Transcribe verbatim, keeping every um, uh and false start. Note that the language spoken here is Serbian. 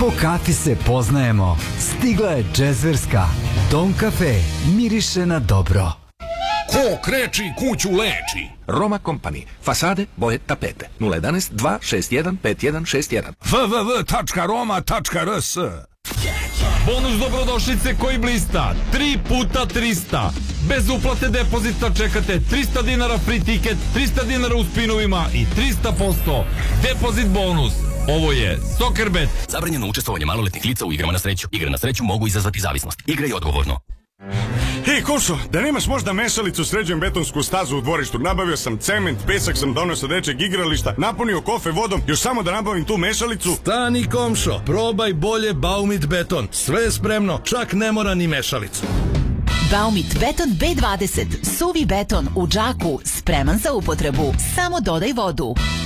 Po kafi se poznajemo. Stigla je džezverska. Dom kafe miriše na dobro. Ko kreči kuću leči. Roma Company. Fasade, boje, tapete. nula jedan dva šest jedan pet jedan šest jedan. w w w tačka roma tačka r s. Bonus dobrodošlice koji blista. Tri puta trista. Bez uplate depozita čekate trista dinara free ticket, trista dinara u spinovima i trista posto depozit bonus. Ovo je Soccerbet. Zabranjeno učestvovanje maloletnih lica u igrama na sreću. Igre na sreću mogu izazvati zavisnost. Igraj odgovorno. Hej, Košo, da nemaš možda mešalicu, sređujem betonsku stazu u dvorištu. Nabavio sam cement, pesak sam donio sa dečeg igrališta, napunio kofe vodom, još samo da nabavim tu mešalicu. Stani, komšo, probaj bolje Baumit beton. Sve je spremno, čak ne mora ni mešalicu. Baumit beton B dvadeset. Suvi beton u džaku, spreman za upotrebu. Samo dodaj vodu.